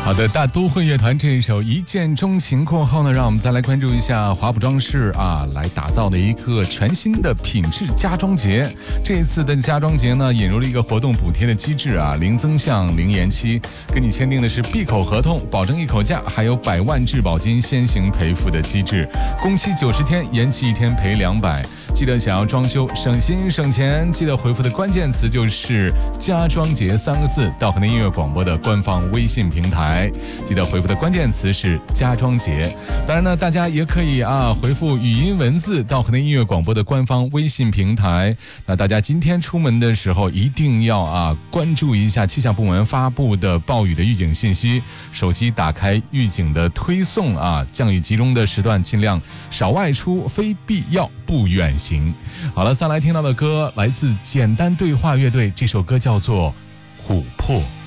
好的，大都会乐团这一首《一见钟情》过后呢，让我们再来关注一下华普装饰来打造的一个全新的品质家装节。这一次的家装节呢，引入了一个活动补贴的机制零增项零延期，跟你签订的是闭口合同，保证一口价，还有100万质保金先行赔付的机制，工期90天，延期1天赔200。记得想要装修省心省钱，记得回复的关键词就是家装节3个字到河南音乐广播的官方微信平台，记得回复的关键词是家装节。当然呢，大家也可以回复语音文字到河南音乐广播的官方微信平台。那大家今天出门的时候一定要关注一下气象部门发布的暴雨的预警信息，手机打开预警的推送降雨集中的时段尽量少外出，非必要不远行。好了，再来听到的歌来自简单对话乐队，这首歌叫做《琥珀》。